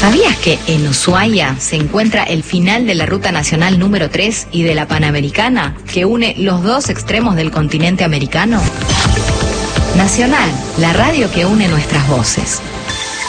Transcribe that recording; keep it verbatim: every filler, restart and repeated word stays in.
¿Sabías que en Ushuaia se encuentra el final de la Ruta Nacional número tres y de la Panamericana, que une los dos extremos del continente americano? Nacional, la radio que une nuestras voces.